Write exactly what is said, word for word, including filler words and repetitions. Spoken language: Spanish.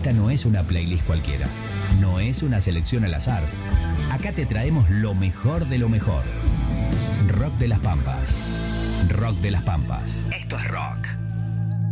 Esta no es una playlist cualquiera, no es una selección al azar. Acá te traemos lo mejor de lo mejor. Rock de las Pampas. Rock de las Pampas. Esto es rock.